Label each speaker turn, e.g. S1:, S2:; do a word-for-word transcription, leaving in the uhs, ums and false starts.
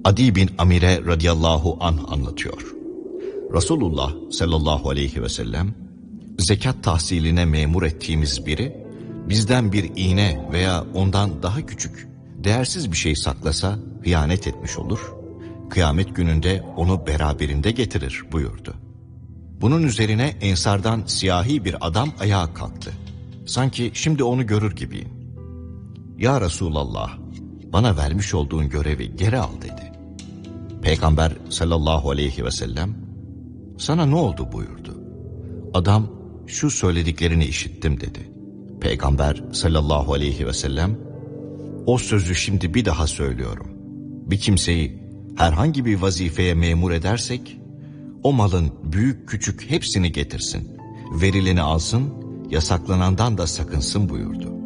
S1: Adi bin Amire radıyallahu anh anlatıyor. Resulullah sallallahu aleyhi ve sellem, zekat tahsiline memur ettiğimiz biri, bizden bir iğne veya ondan daha küçük, değersiz bir şey saklasa hıyanet etmiş olur, kıyamet gününde onu beraberinde getirir buyurdu. Bunun üzerine ensardan siyahi bir adam ayağa kalktı. Sanki şimdi onu görür gibiyim. Ya Resulallah, bana vermiş olduğun görevi geri al dedi. Peygamber sallallahu aleyhi ve sellem, sana ne oldu buyurdu. Adam, şu söylediklerini işittim dedi. Peygamber sallallahu aleyhi ve sellem, o sözü şimdi bir daha söylüyorum. Bir kimseyi herhangi bir vazifeye memur edersek, o malın büyük küçük hepsini getirsin, verileni alsın, yasaklanandan da sakınsın buyurdu.